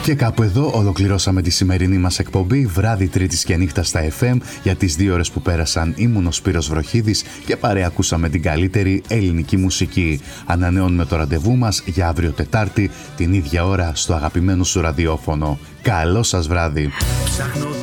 Και κάπου εδώ ολοκληρώσαμε τη σημερινή μας εκπομπή βράδυ Τρίτης και νύχτα στα FM. Για τις 2 ώρες που πέρασαν ήμουν ο Σπύρος Βροχίδης και παρεακούσαμε την καλύτερη ελληνική μουσική. Ανανεώνουμε το ραντεβού μας για αύριο Τετάρτη την ίδια ώρα στο αγαπημένο σου ραδιόφωνο. Καλό σας βράδυ.